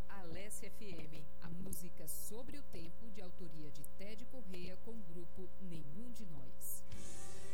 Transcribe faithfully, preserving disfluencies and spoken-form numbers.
Alessia F M. A música Sobre o Tempo, de autoria de Ted Correia, com o grupo Nenhum de Nós.